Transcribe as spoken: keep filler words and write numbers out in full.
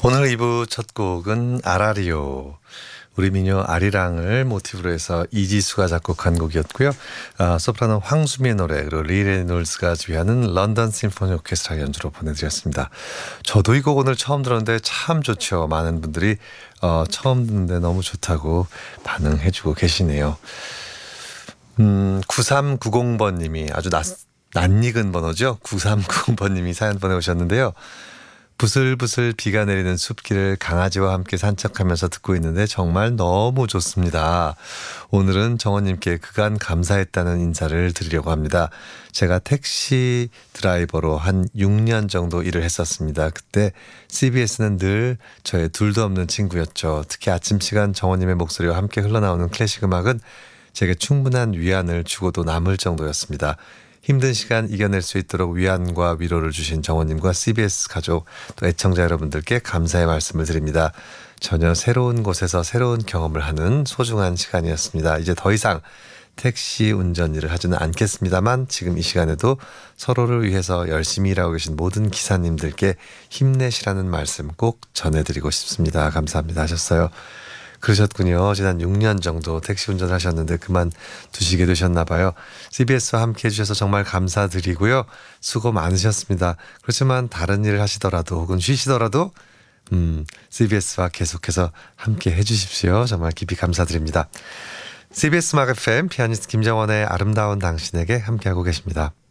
오늘 이 부 첫 곡은 아라리오, 우리 미녀 아리랑을 모티브로 해서 이지수가 작곡한 곡이었고요. 아, 소프라노 황수미의 노래, 그리고 리 레놀즈가 지휘하는 런던 심포니 오케스트라 연주로 보내드렸습니다. 저도 이 곡 오늘 처음 들었는데 참 좋죠. 많은 분들이 어, 처음 듣는데 너무 좋다고 반응해주고 계시네요. 음, 구삼구공 번님이 아주 낯, 낯익은 번호죠. 구삼구공 번님이 사연 보내오셨는데요. 부슬부슬 비가 내리는 숲길을 강아지와 함께 산책하면서 듣고 있는데 정말 너무 좋습니다. 오늘은 정원님께 그간 감사했다는 인사를 드리려고 합니다. 제가 택시 드라이버로 한 육 년 정도 일을 했었습니다. 그때 씨비에스는 늘 저의 둘도 없는 친구였죠. 특히 아침 시간 정원님의 목소리와 함께 흘러나오는 클래식 음악은 제게 충분한 위안을 주고도 남을 정도였습니다. 힘든 시간 이겨낼 수 있도록 위안과 위로를 주신 정원님과 씨비에스 가족 또 애청자 여러분들께 감사의 말씀을 드립니다. 전혀 새로운 곳에서 새로운 경험을 하는 소중한 시간이었습니다. 이제 더 이상 택시 운전 일을 하지는 않겠습니다만 지금 이 시간에도 서로를 위해서 열심히 일하고 계신 모든 기사님들께 힘내시라는 말씀 꼭 전해드리고 싶습니다. 감사합니다 하셨어요. 그러셨군요. 지난 육 년 정도 택시 운전을 하셨는데 그만두시게 되셨나 봐요. 씨비에스와 함께 해주셔서 정말 감사드리고요. 수고 많으셨습니다. 그렇지만 다른 일을 하시더라도 혹은 쉬시더라도 음, 씨비에스와 계속해서 함께 해주십시오. 정말 깊이 감사드립니다. 씨비에스 음악 에프엠 피아니스트 김정원의 아름다운 당신에게 함께하고 계십니다.